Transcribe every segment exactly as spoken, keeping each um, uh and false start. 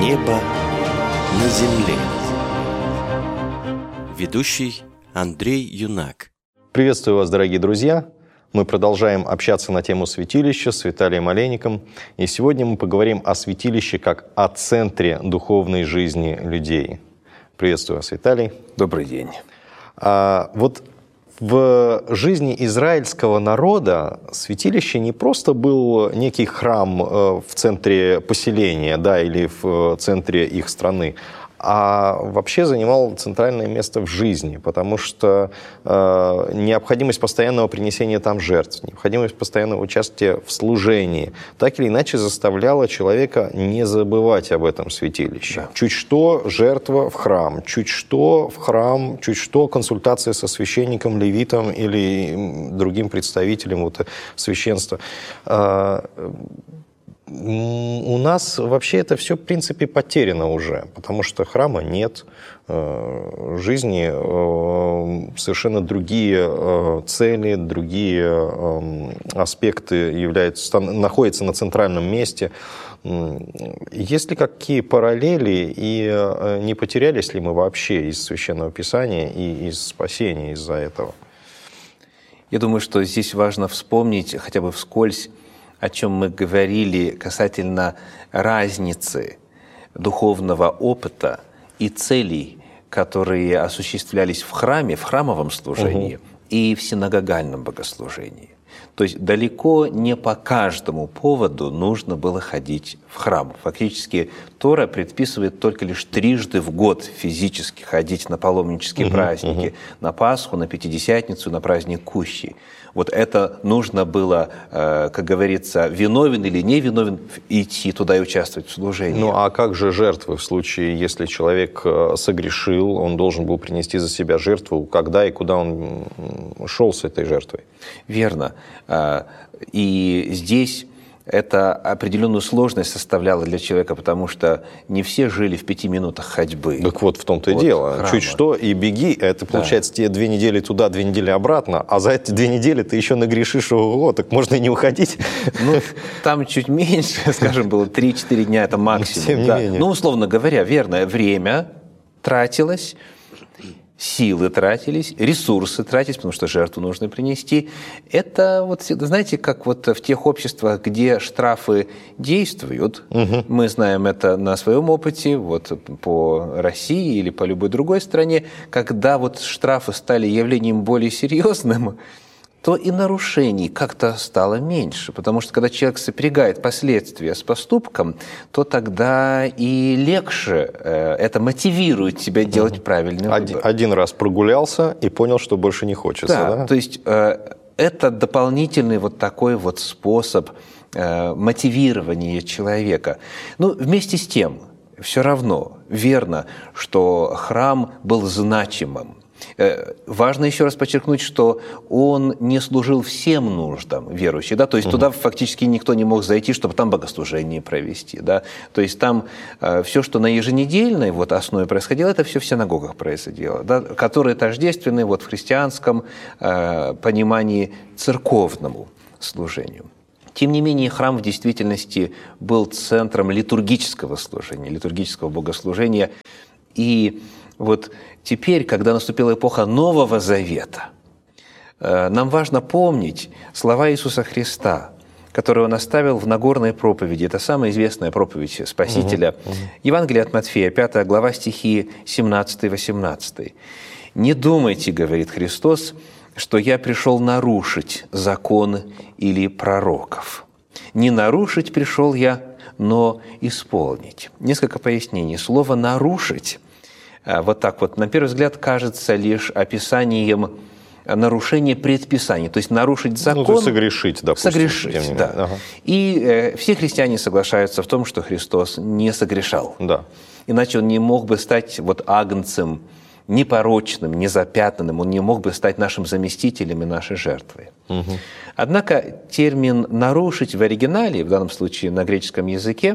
Небо на земле. Ведущий Андрей Юнак. Приветствую вас, дорогие друзья. Мы продолжаем общаться на тему святилища с Виталием Олейником. И сегодня мы поговорим о святилище как о центре духовной жизни людей. Приветствую вас, Виталий. Добрый день. А, вот в жизни израильского народа святилище не просто был некий храм в центре поселения, да, или в центре их страны, а вообще занимал центральное место в жизни, потому что э, необходимость постоянного принесения там жертв, необходимость постоянного участия в служении так или иначе заставляла человека не забывать об этом святилище. Да. Чуть что жертва в храм, чуть что в храм, чуть что консультация со священником, левитом или другим представителем вот, священства. Э, У нас вообще это все, в принципе, потеряно уже, потому что храма нет, в жизни совершенно другие цели, другие аспекты являются, находятся на центральном месте. Есть ли какие параллели и не потерялись ли мы вообще из Священного Писания и из спасения из-за этого? Я думаю, что здесь важно вспомнить хотя бы вскользь, о чем мы говорили касательно разницы духовного опыта и целей, которые осуществлялись в храме, в храмовом служении угу. и в синагогальном богослужении. То есть далеко не по каждому поводу нужно было ходить в храм. Фактически Тора предписывает только лишь трижды в год физически ходить на паломнические угу, праздники, угу. на Пасху, на Пятидесятницу, на праздник Кущи. Вот это нужно было, как говорится, виновен или не виновен, идти туда и участвовать в служении. Ну а как же жертвы в случае, если человек согрешил, он должен был принести за себя жертву, когда и куда он шел с этой жертвой? Верно. И здесь это определенную сложность составляло для человека, потому что не все жили в пяти минутах ходьбы. Так вот, в том-то и дело. Храма. Чуть что, и беги. Это, получается, да. тебе две недели туда, две недели обратно, а за эти две недели ты еще нагрешишь, ого, так можно и не уходить. Ну, там чуть меньше, скажем, было три-четыре дня, это максимум. Тем не да. менее. Ну, условно говоря, верно, время тратилось, силы тратились, ресурсы тратились, потому что жертву нужно принести. Это, вот, знаете, как вот в тех обществах, где штрафы действуют, угу. мы знаем это на своем опыте, вот по России или по любой другой стране, когда вот штрафы стали явлением более серьезным, то и нарушений как-то стало меньше. Потому что когда человек сопрягает последствия с поступком, то тогда и легче э, это мотивирует тебя делать угу. правильный один, выбор. Один раз прогулялся и понял, что больше не хочется. Да, да? то есть э, это дополнительный вот такой вот способ э, мотивирования человека. Ну, вместе с тем, все равно верно, что храм был значимым. Важно еще раз подчеркнуть, что он не служил всем нуждам верующих, да, то есть угу. туда фактически никто не мог зайти, чтобы там богослужение провести, да, то есть там э, все, что на еженедельной вот основе происходило, это все в синагогах происходило, да, которые тождественны вот в христианском э, понимании церковному служению. Тем не менее, храм в действительности был центром литургического служения, литургического богослужения, и вот теперь, когда наступила эпоха Нового Завета, нам важно помнить слова Иисуса Христа, которые Он оставил в Нагорной проповеди. Это самая известная проповедь Спасителя. Uh-huh, uh-huh. Евангелие от Матфея, пятая глава, стихи семнадцатый-восемнадцатый. «Не думайте, — говорит Христос, — что я пришел нарушить закон или пророков. Не нарушить пришел я, но исполнить». Несколько пояснений. Слово «нарушить» вот так вот, на первый взгляд, кажется лишь описанием нарушения предписаний, то есть нарушить закон. Ну, то есть согрешить, допустим. Согрешить, да. Ага. И э, все христиане соглашаются в том, что Христос не согрешал. Да. Иначе Он не мог бы стать вот агнцем непорочным, незапятнанным, Он не мог бы стать нашим заместителем и нашей жертвой. Угу. Однако термин «нарушить» в оригинале, в данном случае на греческом языке,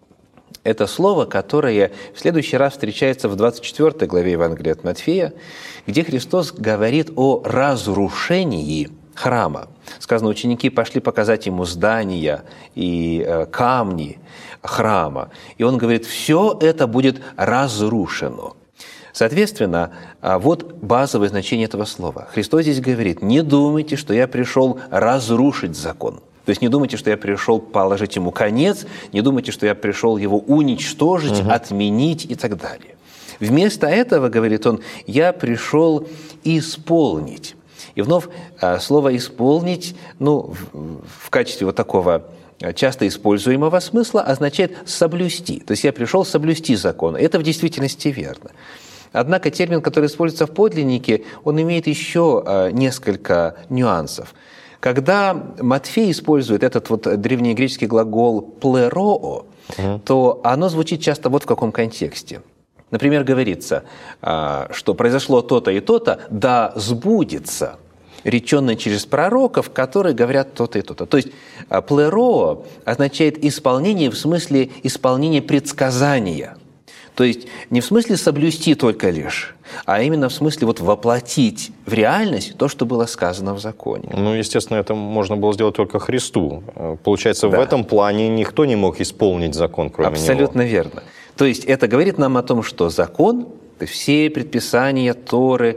это слово, которое в следующий раз встречается в двадцать четвёртой главе Евангелия от Матфея, где Христос говорит о разрушении храма. Сказано, ученики пошли показать ему здания и э, камни храма. И он говорит, все это будет разрушено. Соответственно, вот базовое значение этого слова. Христос здесь говорит, не думайте, что я пришел разрушить закон. То есть не думайте, что я пришел положить ему конец, не думайте, что я пришел его уничтожить, угу. отменить и так далее. Вместо этого, говорит он, я пришел исполнить. И вновь слово «исполнить», ну, в качестве вот такого часто используемого смысла означает «соблюсти». То есть я пришел соблюсти закон. Это в действительности верно. Однако термин, который используется в подлиннике, он имеет еще несколько нюансов. Когда Матфей использует этот вот древнегреческий глагол «плероо», uh-huh. то оно звучит часто вот в каком контексте. Например, говорится, что произошло то-то и то-то, да сбудется, реченное через пророков, которые говорят то-то и то-то. То есть «плероо» означает исполнение в смысле исполнения предсказания. То есть не в смысле соблюсти только лишь, а именно в смысле вот воплотить в реальность то, что было сказано в законе. Ну, естественно, это можно было сделать только Христу. Получается, да. в этом плане никто не мог исполнить закон, кроме Абсолютно него. верно. То есть это говорит нам о том, что закон, все предписания Торы,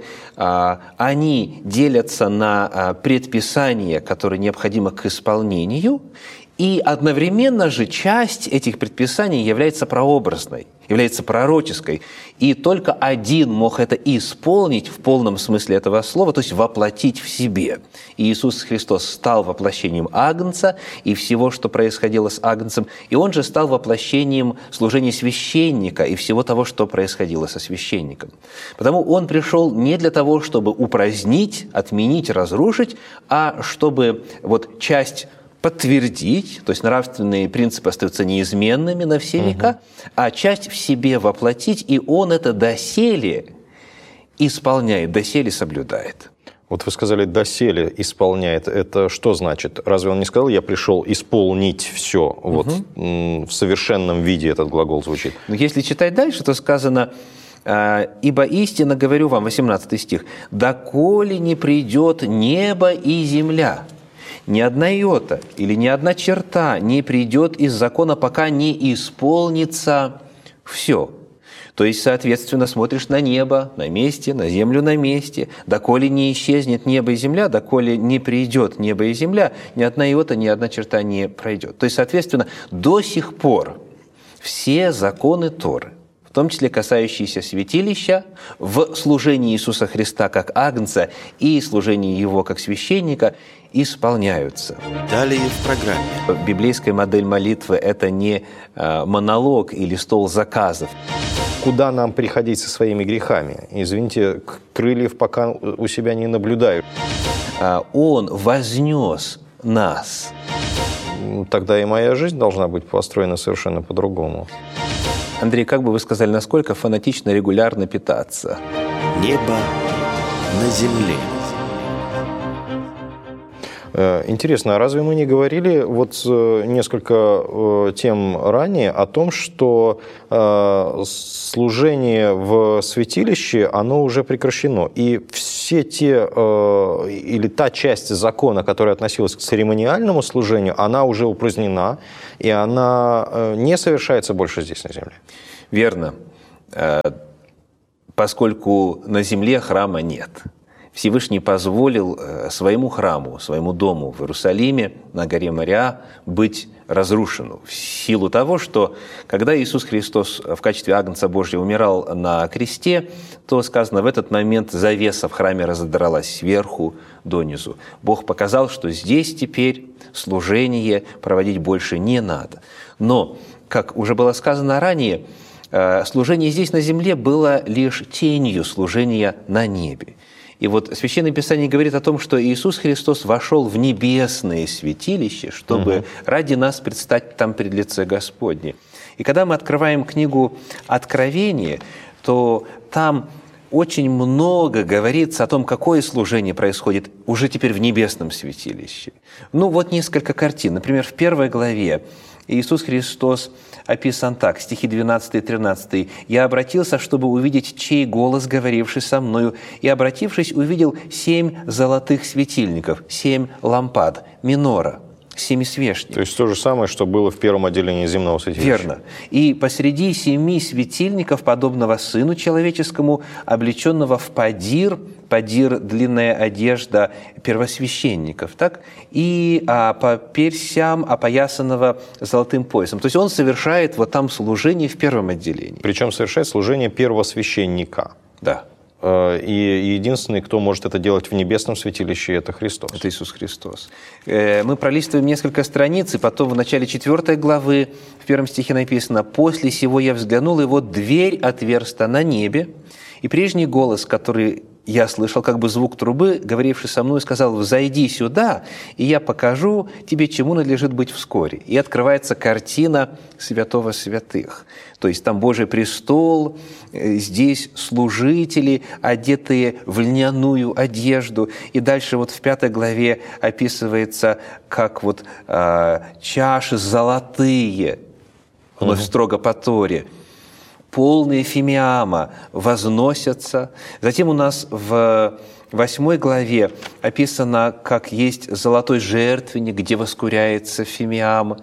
они делятся на предписания, которые необходимы к исполнению, и одновременно же часть этих предписаний является прообразной, является пророческой. И только один мог это исполнить в полном смысле этого слова, то есть воплотить в себе. И Иисус Христос стал воплощением Агнца и всего, что происходило с Агнцем, и Он же стал воплощением служения священника и всего того, что происходило со священником. Потому Он пришел не для того, чтобы упразднить, отменить, разрушить, а чтобы вот часть подтвердить, то есть нравственные принципы остаются неизменными на все века, угу. а часть в себе воплотить, и он это доселе исполняет, доселе соблюдает. Вот вы сказали, доселе исполняет. Это что значит? Разве он не сказал, я пришел исполнить все? Угу. Вот в совершенном виде этот глагол звучит. Но если читать дальше, то сказано, «Ибо истинно говорю вам», восемнадцатый стих, «доколе не придет небо и земля». Ни одна йота или ни одна черта не придет из закона, пока не исполнится все. То есть, соответственно, смотришь на небо на месте, на землю на месте. Доколе не исчезнет небо и земля, доколе не придет небо и земля, ни одна йота, ни одна черта не пройдет. То есть, соответственно, до сих пор все законы Торы, в том числе касающиеся святилища, в служении Иисуса Христа как Агнца и служении Его как священника, исполняются. Далее в программе. Библейская модель молитвы – это не монолог или стол заказов. Куда нам приходить со своими грехами? Извините, крыльев пока у себя не наблюдаю. Он вознес нас. Тогда и моя жизнь должна быть построена совершенно по-другому. Андрей, как бы вы сказали, насколько фанатично регулярно питаться? Небо на земле. Интересно, а разве мы не говорили вот несколько тем ранее о том, что служение в святилище, оно уже прекращено, и все те, или та часть закона, которая относилась к церемониальному служению, она уже упразднена, и она не совершается больше здесь, на земле? Верно, поскольку на земле храма нет. Всевышний позволил своему храму, своему дому в Иерусалиме, на горе Мориа, быть разрушенным в силу того, что когда Иисус Христос в качестве Агнца Божьего умирал на кресте, то сказано, в этот момент завеса в храме разодралась сверху донизу. Бог показал, что здесь теперь служение проводить больше не надо. Но, как уже было сказано ранее, служение здесь на земле было лишь тенью служения на небе. И вот Священное Писание говорит о том, что Иисус Христос вошел в небесное святилище, чтобы угу. ради нас предстать там пред лице Господне. И когда мы открываем книгу Откровения, то там очень много говорится о том, какое служение происходит уже теперь в небесном святилище. Ну вот несколько картин. Например, в первой главе Иисус Христос описан так, стихи двенадцатый и тринадцатый. «Я обратился, чтобы увидеть, чей голос, говоривший со мною, и, обратившись, увидел семь золотых светильников, семь лампад, минора, семисвешник». То есть то же самое, что было в первом отделении земного святилища. Верно. «И посреди семи светильников, подобного Сыну Человеческому, облеченного в падир», падир – длинная одежда первосвященников, так? И а, по персям опоясанного золотым поясом. То есть он совершает вот там служение в первом отделении. Причем совершает служение первосвященника. Да. И единственный, кто может это делать в небесном святилище, это Христос. Это Иисус Христос. Мы пролистываем несколько страниц, и потом в начале четвёртой главы в первом стихе написано: «После сего я взглянул, и вот дверь отверста на небе, и прежний голос, который я слышал, как бы звук трубы, говоривший со мной, сказал: взойди сюда, и я покажу тебе, чему надлежит быть вскоре». И открывается картина святого святых. То есть там Божий престол, здесь служители, одетые в льняную одежду. И дальше вот в пятой главе описывается, как вот э, чаши золотые, вновь строго по Торе, полные фимиама, возносятся. Затем у нас в восьмой главе описано, как есть золотой жертвенник, где воскуряется фимиам.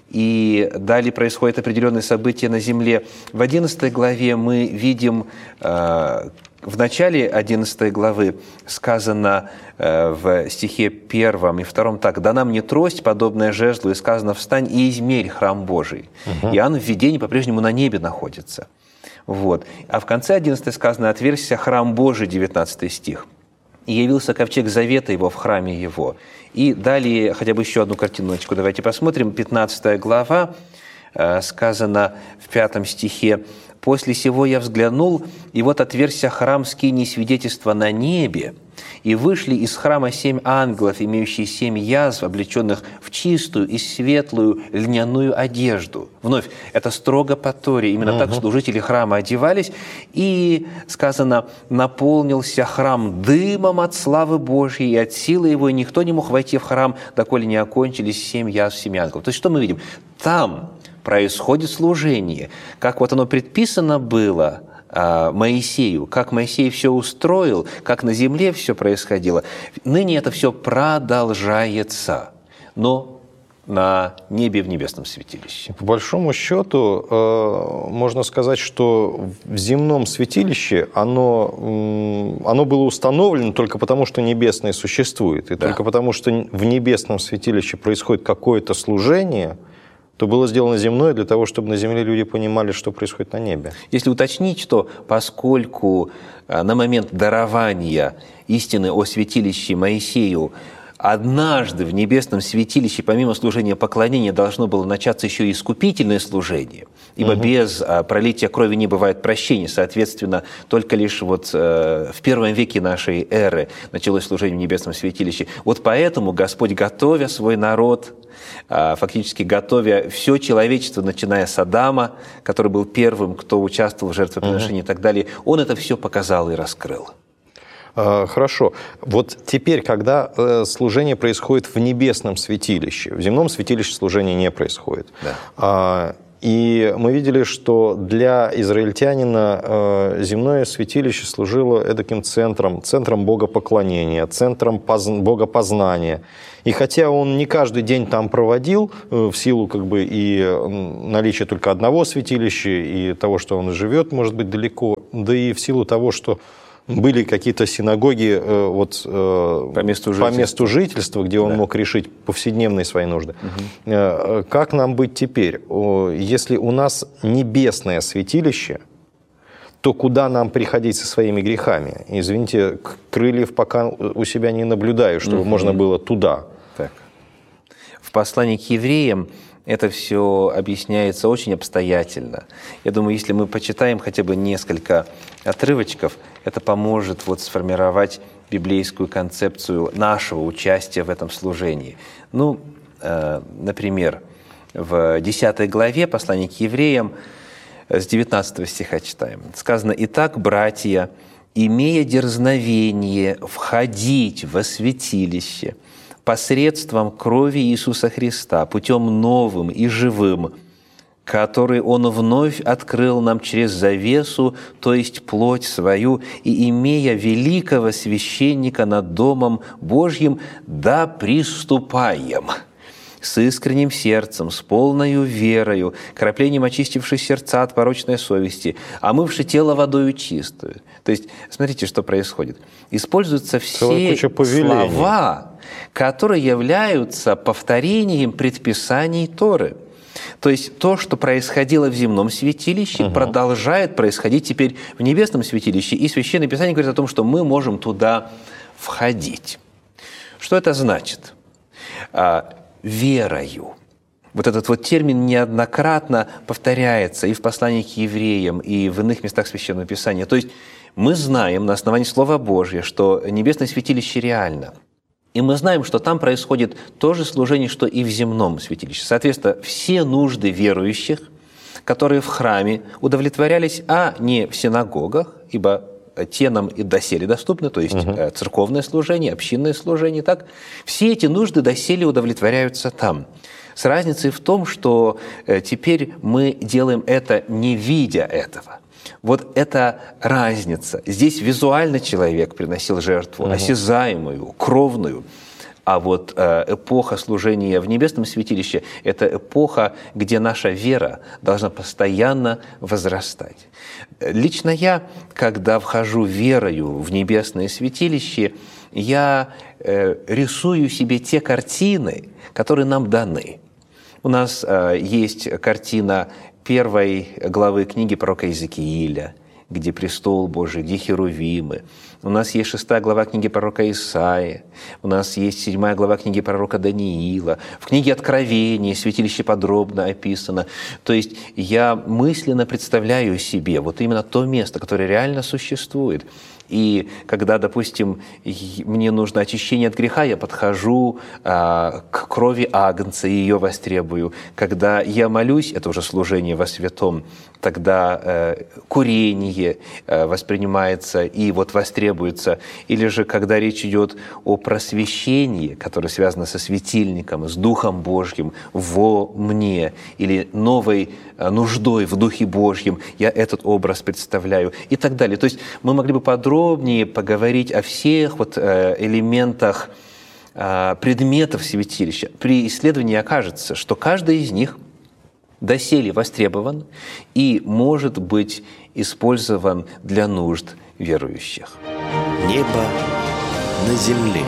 И далее происходят определенные события на земле. В одиннадцатой главе мы видим, э, в начале одиннадцатой главы сказано э, в стихе первом и втором так: «Дана мне трость, подобная жезлу, и сказано: встань и измерь храм Божий». Угу. Иоанн в видении по-прежнему на небе находится. Вот. А в конце одиннадцатой сказано: «Отверзся храм Божий», девятнадцатый стих. «И явился ковчег завета его в храме его». И далее, хотя бы еще одну картиночку давайте посмотрим. пятнадцатая глава, э, сказано в пятом стихе: «После сего я взглянул, и вот отверзся храм скинии свидетельства на небе, и вышли из храма семь ангелов, имеющие семь язв, облеченных в чистую и светлую льняную одежду». Вновь, это строго по Торе. Именно uh-huh. так служители храма одевались. И сказано: «Наполнился храм дымом от славы Божьей, и от силы его, и никто не мог войти в храм, доколе не окончились семь язв семи ангелов». То есть что мы видим? Там происходит служение, как вот оно предписано было Моисею, как Моисей все устроил, как на земле все происходило. Ныне это все продолжается, но на небе, в небесном святилище. По большому счету, можно сказать, что в земном святилище оно, оно было установлено только потому, что небесное существует. И да. только потому, что в небесном святилище происходит какое-то служение, то было сделано земное для того, чтобы на земле люди понимали, что происходит на небе. Если уточнить, что поскольку на момент дарования истины о святилище Моисею однажды в небесном святилище, помимо служения поклонения, должно было начаться еще и искупительное служение, ибо угу. без пролития крови не бывает прощения. Соответственно, только лишь вот в первом веке нашей эры началось служение в небесном святилище. Вот поэтому Господь, готовя свой народ, фактически готовя все человечество, начиная с Адама, который был первым, кто участвовал в жертвоприношении угу. и так далее, Он это все показал и раскрыл. Хорошо. Вот теперь, когда служение происходит в небесном святилище, в земном святилище служение не происходит. Да. И мы видели, что для израильтянина земное святилище служило эдаким центром, центром богопоклонения, центром богопознания. И хотя он не каждый день там проводил, в силу как бы и наличия только одного святилища, и того, что он живет, может быть, далеко, да и в силу того, что были какие-то синагоги вот, по, месту по месту жительства, где он да. мог решить повседневные свои нужды. Угу. Как нам быть теперь? Если у нас небесное святилище, то куда нам приходить со своими грехами? Извините, крыльев пока у себя не наблюдаю, чтобы угу. можно было туда. Так. В послании к евреям это все объясняется очень обстоятельно. Я думаю, если мы почитаем хотя бы несколько отрывочков, это поможет вот сформировать библейскую концепцию нашего участия в этом служении. Ну, э, например, в десятой главе послания к евреям с девятнадцатого стиха читаем. Сказано: «Итак, братья, имея дерзновение входить во святилище посредством крови Иисуса Христа, путем новым и живым, который Он вновь открыл нам через завесу, то есть плоть свою, и, имея великого священника над Домом Божьим, да приступаем с искренним сердцем, с полною верою, краплением очистивши сердца от порочной совести, омывши тело водою чистую». То есть, смотрите, что происходит. Используются все слова, которые являются повторением предписаний Торы. То есть то, что происходило в земном святилище, угу. продолжает происходить теперь в небесном святилище. И Священное Писание говорит о том, что мы можем туда входить. Что это значит? А, верою. Вот этот вот термин неоднократно повторяется и в послании к евреям, и в иных местах Священного Писания. То есть мы знаем на основании Слова Божьего, что небесное святилище реально. И мы знаем, что там происходит то же служение, что и в земном святилище. Соответственно, все нужды верующих, которые в храме удовлетворялись, а не в синагогах, ибо те нам и доселе доступны, то есть угу. церковное служение, общинное служение, так, все эти нужды доселе удовлетворяются там. С разницей в том, что теперь мы делаем это, не видя этого. Вот это разница. Здесь визуально человек приносил жертву, угу. осязаемую, кровную. А вот эпоха служения в небесном святилище – это эпоха, где наша вера должна постоянно возрастать. Лично я, когда вхожу верою в небесное святилище, я рисую себе те картины, которые нам даны. У нас есть картина первой главы книги пророка Иезекииля, где престол Божий, где херувимы. У нас есть шестая глава книги пророка Исаии, у нас есть седьмая глава книги пророка Даниила. В книге Откровения святилище подробно описано. То есть я мысленно представляю себе вот именно то место, которое реально существует. И когда, допустим, мне нужно очищение от греха, я подхожу а, к крови агнца и ее востребую. Когда я молюсь, это уже служение во святом, тогда э, курение э, воспринимается и вот востребуется. Или же, когда речь идет о просвещении, которое связано со светильником, с Духом Божьим во мне, или новой э, нуждой в Духе Божьем, я этот образ представляю и так далее. То есть мы могли бы подробнее поговорить о всех вот э, элементах э, предметов святилища. При исследовании окажется, что каждый из них доселе востребован и может быть использован для нужд верующих. Небо на земле.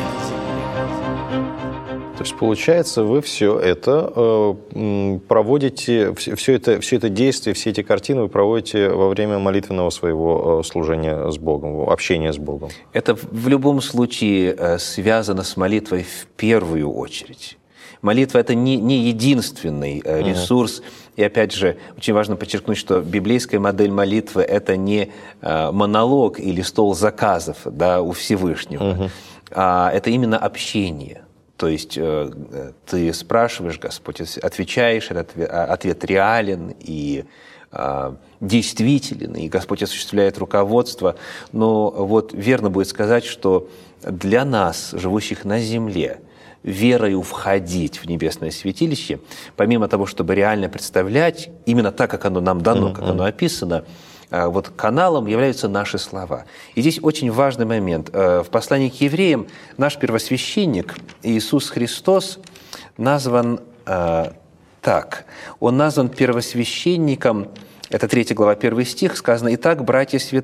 То есть, получается, вы все это э, проводите, все это, все это действие, все эти картины вы проводите во время молитвенного своего служения с Богом, общения с Богом. Это в любом случае связано с молитвой в первую очередь. Молитва – это не, не единственный ресурс. Uh-huh. И опять же, очень важно подчеркнуть, что библейская модель молитвы – это не монолог или стол заказов, да, у Всевышнего, uh-huh. а это именно общение. То есть ты спрашиваешь, Господь, отвечаешь, этот ответ реален и действителен, и Господь осуществляет руководство. Но вот верно будет сказать, что для нас, живущих на земле, верою входить в небесное святилище, помимо того, чтобы реально представлять, именно так, как оно нам дано, как оно описано, вот каналом являются наши слова. И здесь очень важный момент. В послании к евреям наш первосвященник Иисус Христос назван так. Он назван первосвященником, это третья глава, первый стих, сказано: «Итак, братья святые,